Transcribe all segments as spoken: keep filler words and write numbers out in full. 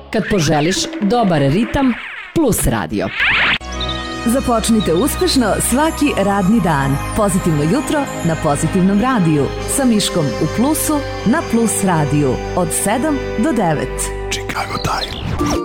Kad poželiš dobar ritam plus radio. Započnite uspešno svaki radni dan. Pozitivno jutro na Pozitivnom radiju. Sa Miškom u plusu na Plus radiju. Od sedam do devet. Chicago Time.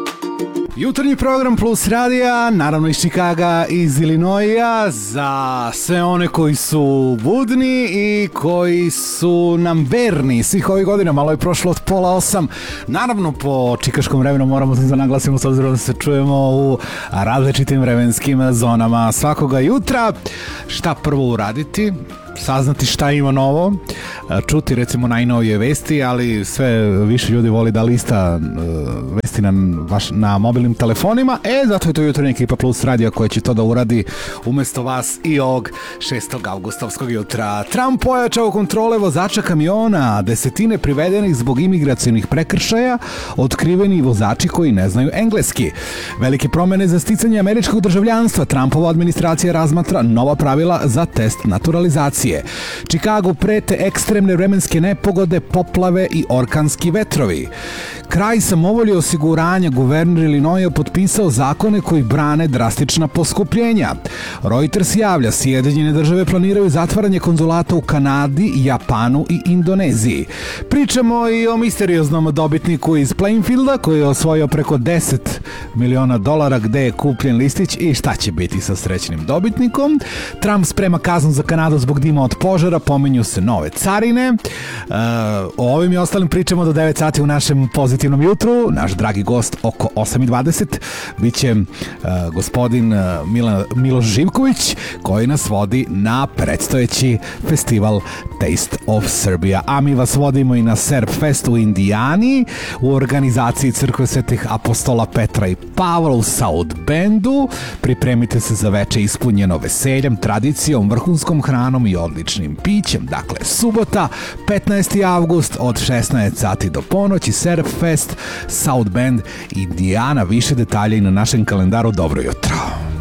Jutarnji program Plus radija, naravno iz Chicaga, iz Illinoisa, za sve one koji su budni i koji su nam verni svih ovih godina. Malo je prošlo od pola osam. Naravno po čikaškom vremenu moramo da naglasimo, s obzirom da se čujemo u različitim vremenskim zonama svakoga jutra. Šta prvo uraditi? Saznati šta ima novo, čuti recimo najnovije vesti, ali sve više ljudi voli da lista vesti na, vaš, na mobilnim telefonima, e, zato je to jutarnja ekipa Plus radija koja će to da uradi umesto vas i ovog šestog avgustovskog jutra. Trump pojačao kontrole vozača kamiona, desetine privedenih zbog imigracionih prekršaja, otkriveni vozači koji ne znaju engleski. Velike promene za sticanje američkog državljanstva, Trumpova administracija razmatra nova pravila za test naturalizacije. Chicago prete ekstremne vremenske nepogode, poplave i orkanski vetrovi. Kraj samovolje osiguranja, guverner Illinoisa potpisao zakone koji brane drastična poskupljenja. Reuters javlja, Sjedinjene države planiraju zatvaranje konzulata u Kanadi, Japanu i Indoneziji. Pričamo i o misterioznom dobitniku iz Plainfielda koji je osvojio preko deset miliona dolara, gde je kupljen listić i šta će biti sa srećnim dobitnikom. Trump sprema kaznu za Kanadu zbog dima od požara, pominju se nove carine. Uh, o ovim i ostalim pričamo do devet sati u našem Pozitivnom jutru. Naš dragi gost oko osam i dvadeset biće uh, gospodin uh, Mila, Miloš Živković, koji nas vodi na predstojeći festival Taste of Serbia. A mi vas vodimo i na Serb Fest u Indijani u organizaciji Crkve Svetih apostola Petra i Pavla u South Bendu. Pripremite se za veče ispunjeno veseljem, tradicijom, vrhunskom hranom i odličnim pićem. Dakle, subota, petnaesti avgust od šesnaest sati do ponoći, Serb Fest, South Bend, Indijana. Više detalja i na našem kalendaru. Dobro jutro.